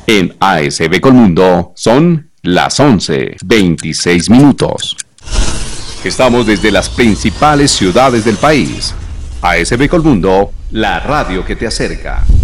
En ASB Colmundo son las 11:26. Estamos desde las principales ciudades del país. ASB Colmundo, la radio que te acerca.